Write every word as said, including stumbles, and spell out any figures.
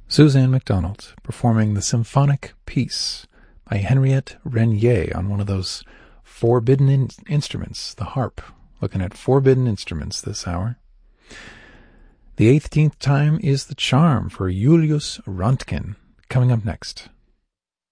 Suzanne MacDonald performing the symphonic piece by Henriette Renier on one of those forbidden in- instruments, the harp. Looking at forbidden instruments this hour. The eighteenth time is the charm for Julius Röntgen. Coming up next.